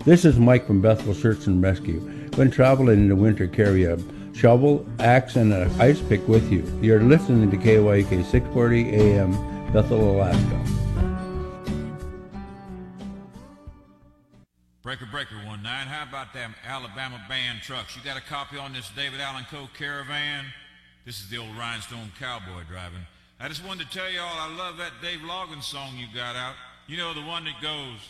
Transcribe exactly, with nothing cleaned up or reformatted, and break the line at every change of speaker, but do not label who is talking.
This is Mike from Bethel Search and Rescue. When traveling in the winter, carry a shovel, axe, and an ice pick with you. You're listening to K Y K six forty A M, Bethel, Alaska.
Breaker Breaker one nine, how about them Alabama band trucks? You got a copy on this David Allen Co. Caravan? This is the old rhinestone cowboy driving. I just wanted to tell y'all I love that Dave Loggins song you got out. You know, the one that goes...